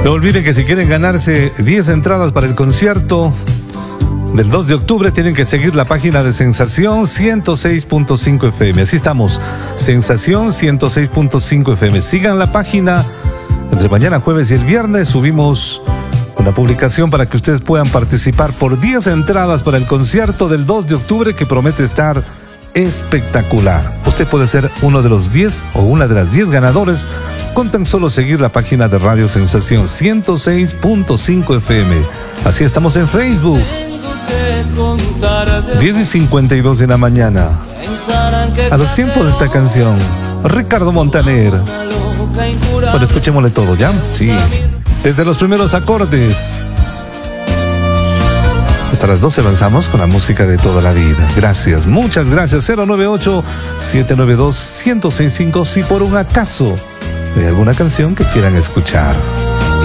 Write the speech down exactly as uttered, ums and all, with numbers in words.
No olviden que si quieren ganarse diez entradas para el concierto del dos de octubre, tienen que seguir la página de Sensación ciento seis punto cinco F M. Así estamos, Sensación ciento seis punto cinco F M. Sigan la página. Entre mañana, jueves y el viernes subimos una publicación para que ustedes puedan participar por diez entradas para el concierto del dos de octubre, que promete estar espectacular. Usted puede ser uno de los diez o una de las diez ganadores con tan solo seguir la página de Radio Sensación ciento seis punto cinco F M. Así estamos en Facebook. diez y cincuenta y dos de la mañana. A los tiempos de esta canción, Ricardo Montaner. Bueno, escuchémosle todo, ¿ya? Sí. Desde los primeros acordes hasta las doce avanzamos con la música de toda la vida. Gracias, muchas gracias. Cero nueve ocho, siete nueve dos, uno cero seis cinco. Si por un acaso hay alguna canción que quieran escuchar.